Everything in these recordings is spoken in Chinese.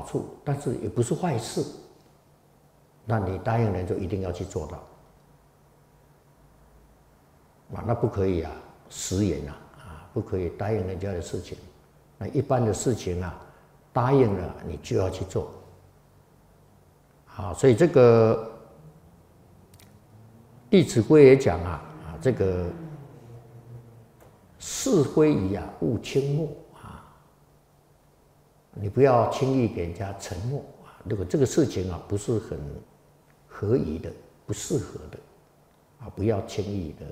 好处，但是也不是坏事，那你答应人就一定要去做到。那不可以啊，食言不可以答应人家的事情。那一般的事情答应了你就要去做。所以这个《弟子规》也讲这个是非宜勿轻诺你不要轻易给人家承诺如果这个事情不是很合宜的、不适合的不要轻易的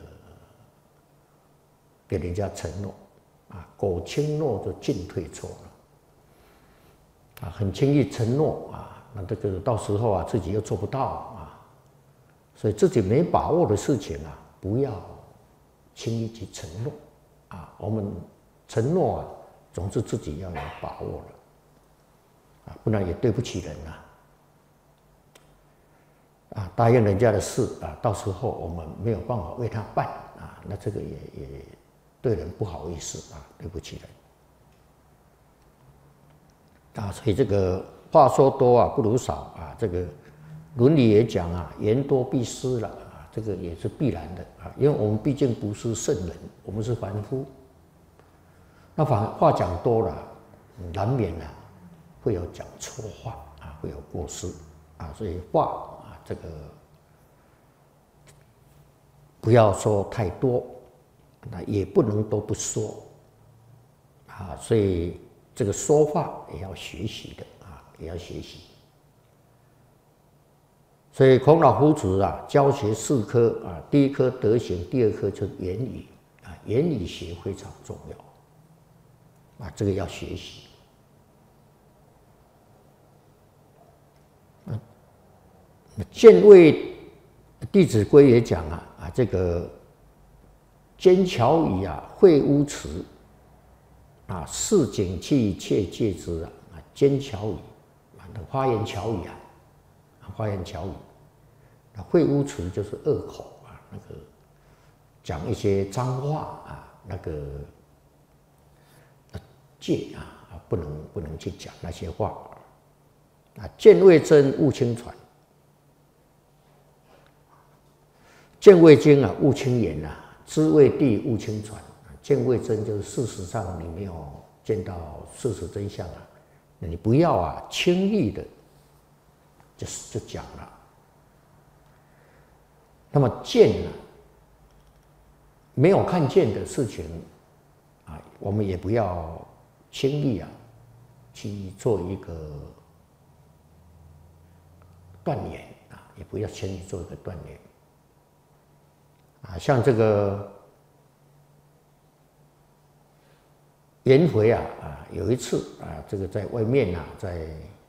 给人家承诺苟轻诺就进退错了很轻易承诺那这个到时候自己又做不到所以自己没把握的事情不要轻易去承诺我们承诺总是自己要有把握了不然也对不起人答应人家的事到时候我们没有办法为他办那这个也对人不好意思对不起人所以这个话说多不如少这个伦理也讲言多必失了这个也是必然的因为我们毕竟不是圣人，我们是凡夫。那话讲多了，难免会有讲错话会有过失所以话这个不要说太多，那也不能都不说所以这个说话也要学习的也要学习。所以孔老夫子教学4科第1科德行，第2科就是言语言语学非常重要这个要学习。见谓《弟子规》也讲这个奸巧语秽污词市井气切戒之奸巧语花言巧语花言巧语，秽污词就是恶口那个讲一些脏话那个戒不能去讲那些话见未真勿轻传，见未经勿轻言知未地勿轻传。见未真就是事实上你没有见到事实真相你不要轻易的就讲了。那么见没有看见的事情我们也不要轻易去做一个断言也不要轻易做一个断言像这个颜回有一次这个在外面在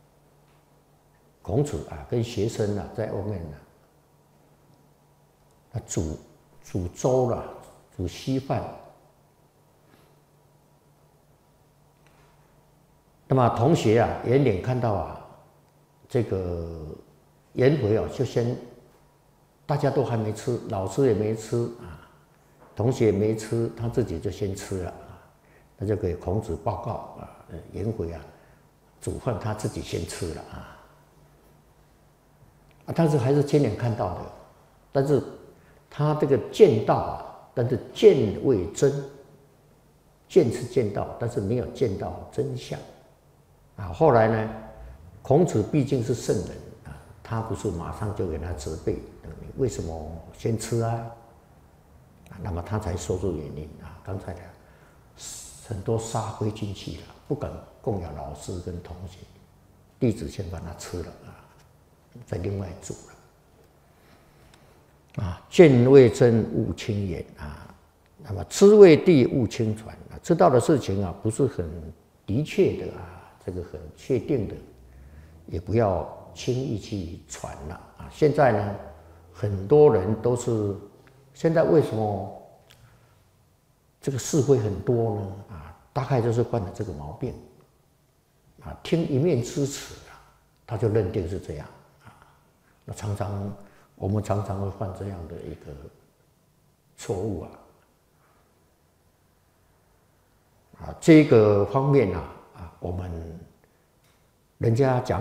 孔子跟学生在外面煮粥了，煮稀饭。那么同学眼脸看到这个颜回就先大家都还没吃，老师也没吃同学也没吃，他自己就先吃了他就给孔子报告颜回煮饭他自己先吃了但是还是亲眼看到的，但是他这个见到但是见未真，见是见到，但是没有见到真相后来呢，孔子毕竟是圣人他不是马上就给他责备你为什么先吃那么他才说出原因刚才很多杀灰进去了，不敢供养老师跟同学，弟子先把它吃了再另外煮了见未真勿轻言那么知未地勿轻传知道的事情不是很的确的这个很确定的，也不要轻易去传了现在呢，很多人都是现在为什么这个是非很多呢大概就是犯了这个毛病听一面之词他就认定是这样那我们常常会犯这样的一个错误这个方面我们人家讲